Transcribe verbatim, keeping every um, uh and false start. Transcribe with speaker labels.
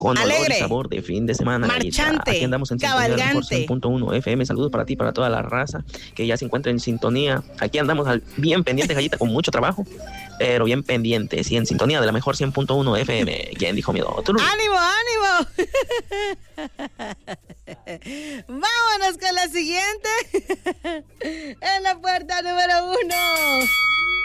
Speaker 1: con olor
Speaker 2: Alegre,
Speaker 1: y sabor de fin de semana.
Speaker 2: marchante,
Speaker 1: Aquí andamos en sintonía del mejor cien punto uno F M. Saludos para ti, para toda la raza que ya se encuentra en sintonía. Aquí andamos al, bien pendiente, Gallita, con mucho trabajo, pero bien pendientes y en sintonía de la mejor cien punto uno F M. ¿Quién dijo miedo? ¡Ánimo,
Speaker 2: ánimo! Vámonos con la siguiente. En la puerta número uno.